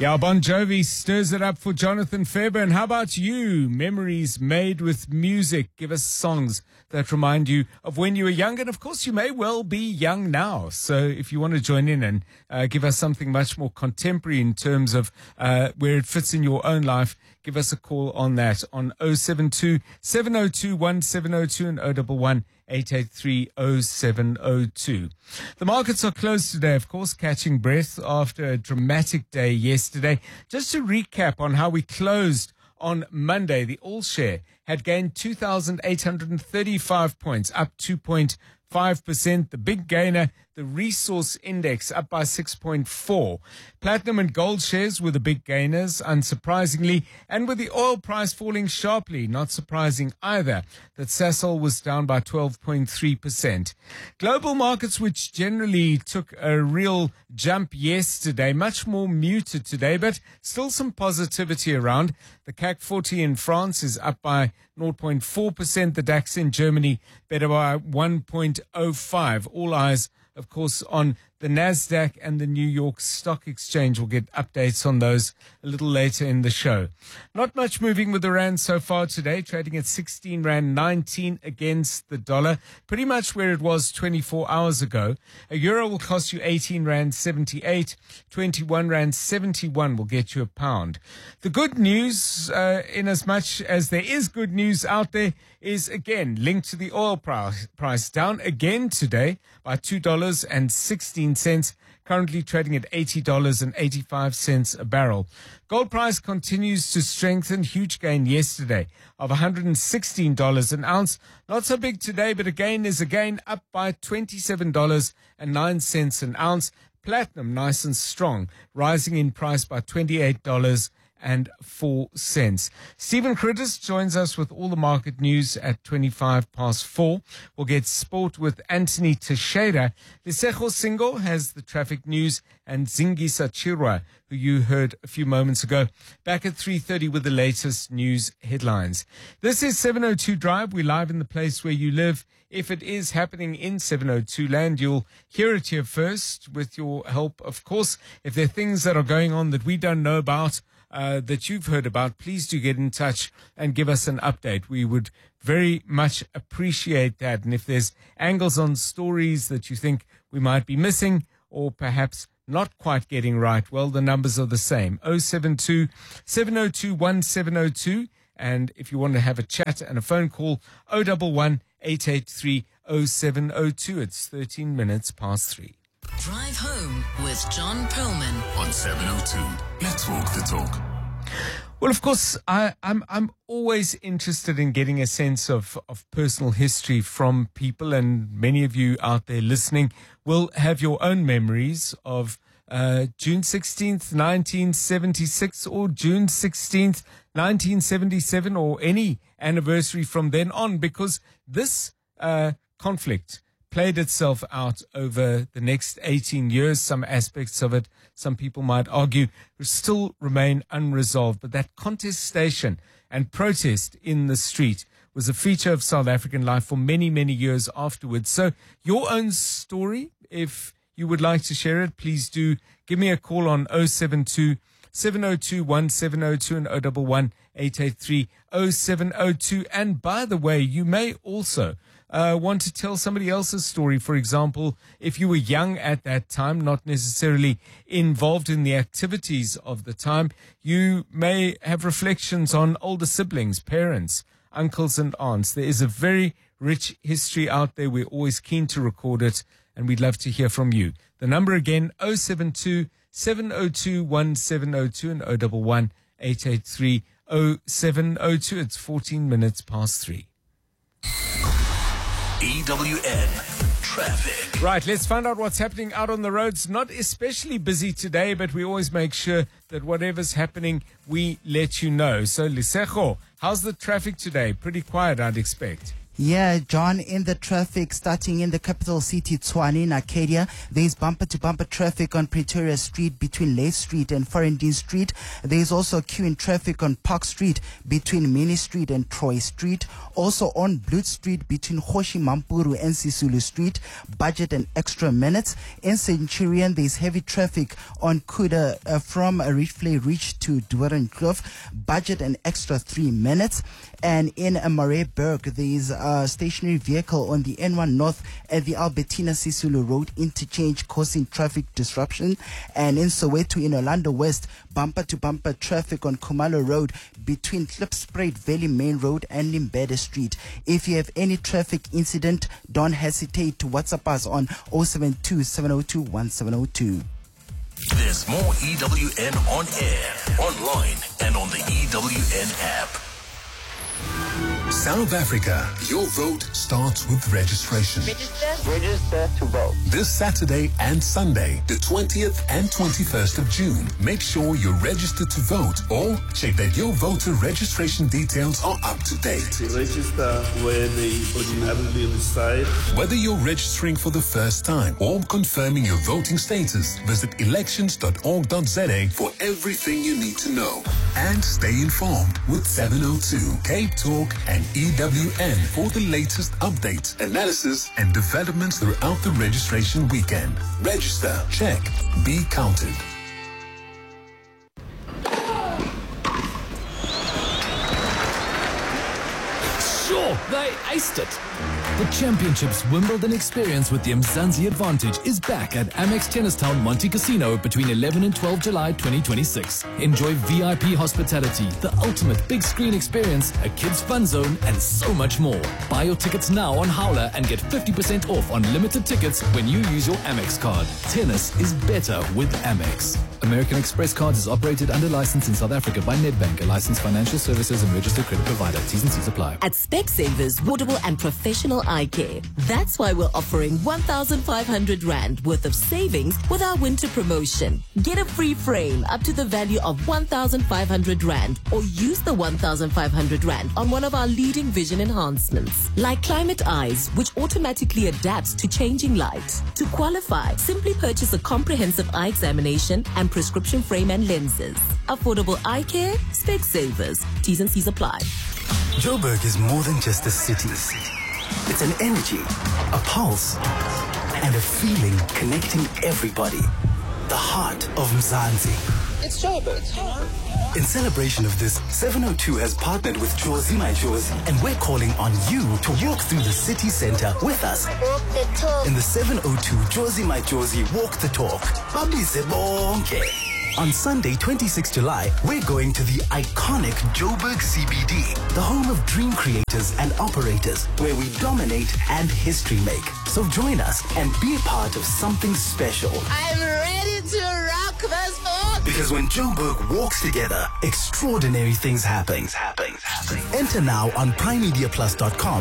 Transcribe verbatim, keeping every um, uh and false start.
Yeah, Bon Jovi stirs it up for Jonathan Fairbairn. How about you? Memories made with music. Give us songs that remind you of when you were young. And of course, you may well be young now. So if you want to join in and uh, give us something much more contemporary in terms of uh, where it fits in your own life, give us a call on that on oh seven two, seven oh two, one seven oh two and oh one one, eight eight three, oh seven oh two. The markets are closed today, of course, catching breath after a dramatic day yesterday. Just to recap on how we closed on Monday, the All Share had gained two thousand eight hundred thirty-five points, up two point five percent. The big gainer, the Resource Index, up by six point four. Platinum and gold shares were the big gainers, unsurprisingly, and with the oil price falling sharply, not surprising either, that Sasol was down by twelve point three percent. Global markets, which generally took a real jump yesterday, much more muted today, but still some positivity around. The C A C forty in France is up by zero point four percent. The DAX in Germany better by one point oh five. All eyes, of course, on the NASDAQ and the New York Stock Exchange. We'll get updates on those a little later in the show. Not much moving with the rand so far today, trading at sixteen rand nineteen against the dollar, pretty much where it was twenty-four hours ago. A euro will cost you eighteen rand seventy-eight, twenty-one rand seventy-one will get you a pound. The good news, uh, in as much as there is good news out there, is again linked to the oil price, price down again today by two dollars and sixteen cents, currently trading at eighty dollars and eighty-five cents a barrel. Gold price continues to strengthen, huge gain yesterday of one hundred sixteen dollars an ounce. Not so big today, but again is again up by twenty-seven dollars and nine cents an ounce. Platinum nice and strong, rising in price by twenty-eight dollars and four cents. Stephen Critters joins us with all the market news at twenty-five past four. We'll get sport with Anthony Teixeira. Lisejo Singo has the traffic news, and Zingisa Chirwa, who you heard a few moments ago, back at three thirty with the latest news headlines. This is seven oh two Drive. We're live in the place where you live. If it is happening in seven oh two land, you'll hear it here first with your help, of course. If there are things that are going on that we don't know about, Uh, that you've heard about, please do get in touch and give us an update. We would very much appreciate that. And if there's angles on stories that you think we might be missing or perhaps not quite getting right, well, the numbers are the same. oh seven two, seven oh two, one seven oh two. And if you want to have a chat and a phone call, oh one one, eight eight three, oh seven oh two. It's thirteen minutes past three. Drive home with John Perlman on seven oh two. Let's walk the talk. Well, of course, I, I'm I'm always interested in getting a sense of, of personal history from people, and many of you out there listening will have your own memories of uh, June sixteenth, nineteen seventy-six, or June sixteenth, nineteen seventy-seven, or any anniversary from then on, because this uh, conflict played itself out over the next eighteen years. Some aspects of it, some people might argue, still remain unresolved. But that contestation and protest in the street was a feature of South African life for many, many years afterwards. So your own story, if you would like to share it, please do give me a call on oh seven two, seven oh two, one seven oh two and oh one one, eight eight three, oh seven oh two. And by the way, you may also Uh, want to tell somebody else's story. For example, if you were young at that time, not necessarily involved in the activities of the time, you may have reflections on older siblings, parents, uncles and aunts. There is a very rich history out there. We're always keen to record it, and we'd love to hear from you. The number again, oh seven two, seven oh two, one seven oh two and oh one one, eight eight three, oh seven oh two. It's fourteen minutes past three. E W N Traffic. Right, let's find out what's happening out on the roads. Not especially busy today, but we always make sure that whatever's happening, we let you know. So, Lisejo, how's the traffic today? Pretty quiet, I'd expect. Yeah, John, in the traffic, starting in the capital city, Tshwane, in Arcadia, there's bumper-to-bumper traffic on Pretoria Street between Leigh Street and Farendene Street. There's also a queue in traffic on Park Street between Mini Street and Troy Street. Also on Bloot Street between Hoshi Mampuru and Sisulu Street. Budget and extra minutes. In Centurion, there's heavy traffic on Kuda uh, from Richley Reach to Doorn Kloof. Budget and extra three minutes. And in uh, Marais-Burg, there's a stationary vehicle on the N one North at the Albertina Sisulu Road interchange causing traffic disruption. And in Soweto, in Orlando West, bumper-to-bumper traffic on Khumalo Road between Klipspruit Valley Main Road and Limbede Street. If you have any traffic incident, don't hesitate to WhatsApp us on oh seven two, seven oh two, one seven oh two. There's more E W N on air, online, and on the E W N app. South Africa, your vote starts with registration. Register. Register to vote. This Saturday and Sunday, the twentieth and twenty-first of June. Make sure you're registered to vote or check that your voter registration details are up to date. To register where they ordinarily reside. Whether you're registering for the first time or confirming your voting status, visit elections dot org dot za for everything you need to know. And stay informed with seven oh two, Cape Talk and E W N for the latest updates, analysis, and developments throughout the registration weekend. Register, check, be counted. Sure, they aced it. The Championships Wimbledon experience with the Mzansi Advantage is back at Amex Tennis Town Monte Casino between eleven and twelve July twenty twenty-six. Enjoy V I P hospitality, the ultimate big screen experience, a kids fun zone, and so much more. Buy your tickets now on Howler and get fifty percent off on limited tickets when you use your Amex card. Tennis is better with Amex. American Express Cards is operated under license in South Africa by Nedbank, a licensed financial services and registered credit provider. T's and C's apply. At Specsavers, Woodable and Professional Eye Care. That's why we're offering one thousand five hundred rand worth of savings with our winter promotion. Get a free frame up to the value of one thousand five hundred rand or use the one thousand five hundred rand on one of our leading vision enhancements, like Climate Eyes, which automatically adapts to changing light. To qualify, simply purchase a comprehensive eye examination and prescription frame and lenses. Affordable eye care, Specsavers. T's and C's apply. Joburg is more than just a city. It's an energy, a pulse, and a feeling connecting everybody. The heart of Mzansi. It's Joburg. In celebration of this, seven oh two has partnered with Jozi My Jozi, and we're calling on you to walk through the city center with us. Walk the talk. In the seven oh two Jozi My Jozi Walk the Talk. Babize bonke. On Sunday, twenty-sixth July, we're going to the iconic Joburg C B D, the home of dream creators and operators, where we dominate and history make. So join us and be a part of something special. I'm ready to rock this boat. Because when Joburg walks together, extraordinary things happen. happen. Enter now on prime media plus dot com